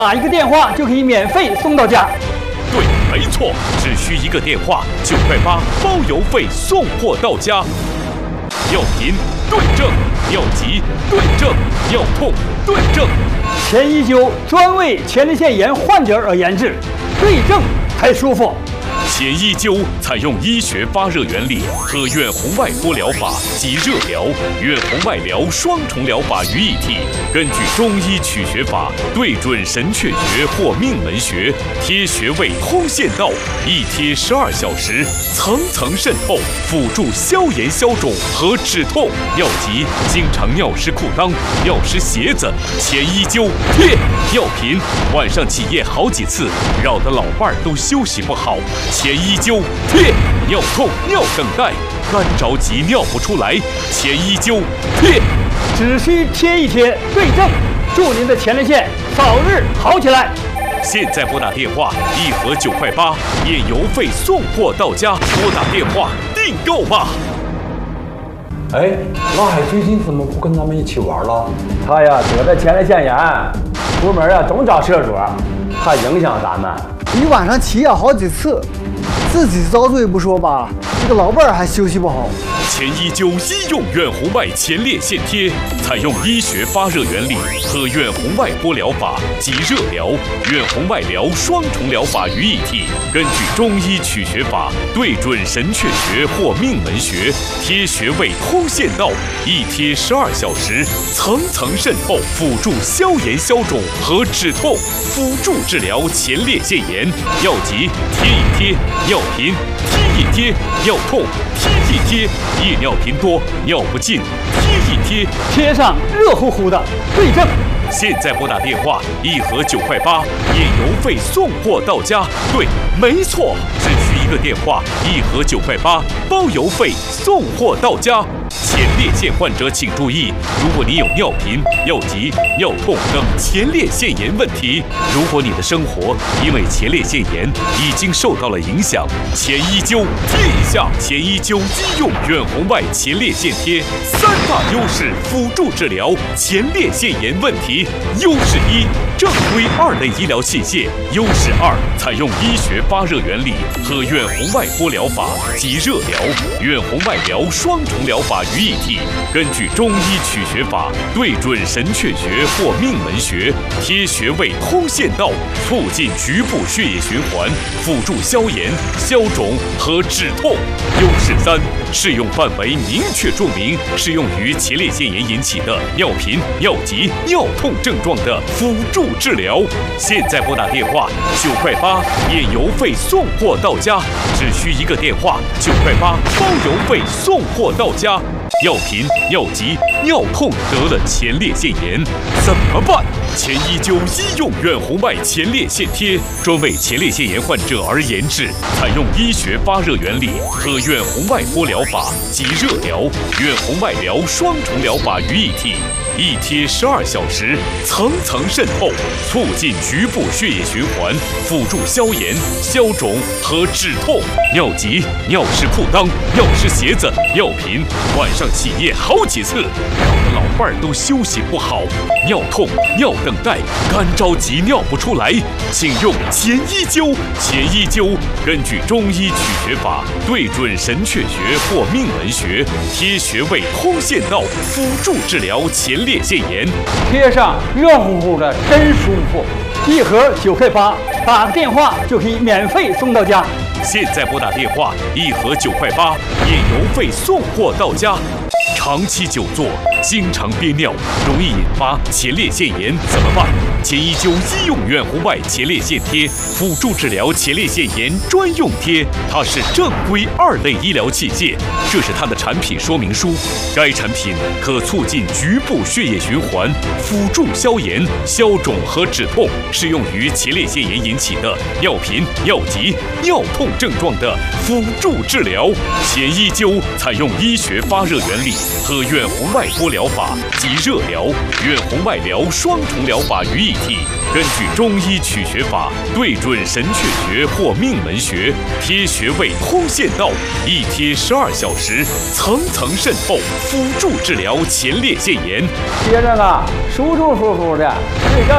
打一个电话就可以免费送到家。 对，没错，只需一个电话，9块8，包邮费送货到家。尿频对症，尿急对症，尿痛对症。 前一灸专为前列腺炎患者而研制，对症才舒服。 前一灸采用医学发热原理和远红外波疗法及热疗、远红外疗双重疗法于一体，根据中医取穴法对准神阙穴或命门穴，贴穴位通线道，一贴12小时，层层渗透，辅助消炎消肿和止痛。尿急经常尿湿裤裆、尿湿鞋子，前一灸贴。尿频晚上起夜好几次，扰得老伴儿都休息不好，前一灸贴。尿痛、尿等待、干着急尿不出来，前一灸贴。 只需贴一贴，对症，祝您的前列腺早日好起来。 现在拨打电话，1盒9块8，免邮费送货到家。拨打电话订购吧。 哎，老海最近怎么不跟咱们一起玩了？ 他呀得了前列腺炎，出门啊总找厕所，怕影响咱们。 一晚上起夜好几次，自己遭罪不说吧，这个老伴儿还休息不好。 前一灸医用远红外前列腺贴，采用医学发热原理和远红外波疗法及热疗、远红外疗双重疗法于一体，根据中医取穴法对准神阙穴或命门穴，贴穴位通线道，一贴12小时，层层渗透，辅助消炎消肿和止痛，辅助治疗前列腺炎。尿急贴一贴，尿频贴一贴，尿痛贴一贴，夜尿频多、尿不尽，贴一贴， 贴上热乎乎的对症。 现在拨打电话，1盒9块8，免邮费送货到家。对，没错，只需一个电话，1盒9块8，包邮费送货到家。前列腺患者请注意，如果你有尿频、尿急、尿痛等前列腺炎问题，如果你的生活因为前列腺炎已经受到了影响，前一灸贴一下。前一灸医用远红外前列腺贴，3大优势辅助治疗前列腺炎问题。优势1，正规2类医疗器械；优势2，采用医学发热原理和远红外波疗法及热疗、远红外疗双重疗法于一体，根据中医取穴法对准神阙穴或命门穴，贴穴位通线道，促进局部血液循环，辅助消炎、消肿和止痛。优势3，适用范围明确注明适用于前列腺炎引起的尿频、尿急、尿痛症状的辅助治疗。现在拨打电话9块8，免邮费送货到家，只需一个电话，9块8，包邮费送货到家。尿频、尿急、尿痛得了前列腺炎怎么办？前一灸医用远红外前列腺贴，专为前列腺炎患者而研制，采用医学发热原理和远红外波疗法及热疗、远红外疗双重疗法于一体，一贴12小时，层层渗透，促进局部血液循环，辅助消炎、消肿和止痛。尿急、尿湿裤裆、尿湿鞋子、尿频，晚上起夜好几次，扰得老伴儿都休息不好。尿痛、尿等待、干着急尿不出来，请用前一灸。前一灸根据中医取穴法对准神阙穴或命门穴，贴穴位通线道，辅助治疗前列腺炎。 贴上热乎乎的，真舒服。1盒9块8，打个电话就可以免费送到家。 现在拨打电话，1盒9块8，免邮费送货到家。长期久坐，经常憋尿，容易引发前列腺炎，怎么办？前一灸医用远红外前列腺贴，辅助治疗前列腺炎专用贴，它是正规2类医疗器械，这是它的产品说明书。该产品可促进局部血液循环，辅助消炎、消肿和止痛，适用于前列腺炎引起的尿频、尿急、尿痛症状的辅助治疗。前一灸采用医学发热原理和远红外波疗法及热疗、远红外疗双重疗法于一体，根据中医取穴法对准神阙穴或命门穴，贴穴位通线道，一贴12小时，层层渗透，辅助治疗前列腺炎。 贴着呢，舒舒服服的，对症。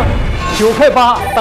9块8。